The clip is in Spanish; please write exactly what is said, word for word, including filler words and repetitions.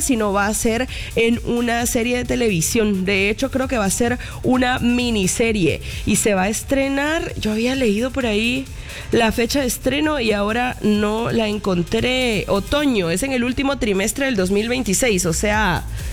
sino va a ser en una serie de televisión. De hecho, creo que va a ser una miniserie y se va a estrenar. Yo había leído por ahí la fecha de estreno y ahora no la encontré. Otoño, es en el último trimestre del dos mil veintiséis, o sea,